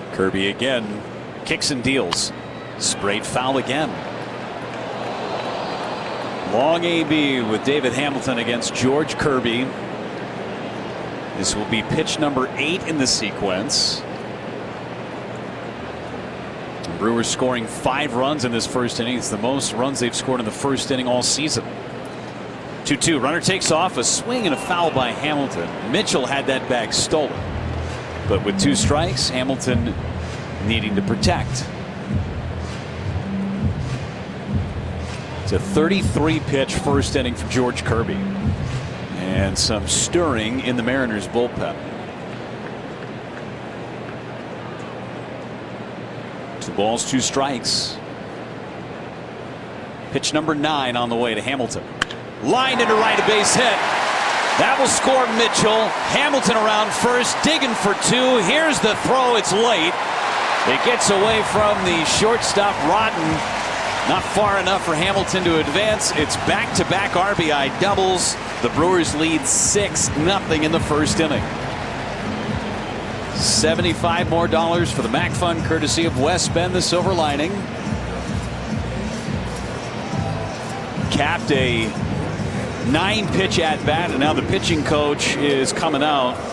Kirby again kicks and deals. Sprayed foul again. Long AB with David Hamilton against George Kirby. This will be pitch number 8 in the sequence. The Brewers scoring 5 runs in this first inning. It's the most runs they've scored in the first inning all season. 2-2. Runner takes off. A swing and a foul by Hamilton. Mitchell had that bag stolen. But with 2 strikes, Hamilton needing to protect. It's a 33-pitch first inning for George Kirby. And some stirring in the Mariners bullpen. 2 balls, 2 strikes. Pitch number 9 on the way to Hamilton. Lined into right, a base hit. That will score Mitchell. Hamilton around first, digging for 2. Here's the throw. It's late. It gets away from the shortstop, Rotten. Not far enough for Hamilton to advance. It's back-to-back RBI doubles. The Brewers lead 6-0 in the first inning. $75 more for the Mac Fund, courtesy of West Bend, the Silver Lining. Capped a 9-pitch at bat, and now the pitching coach is coming out.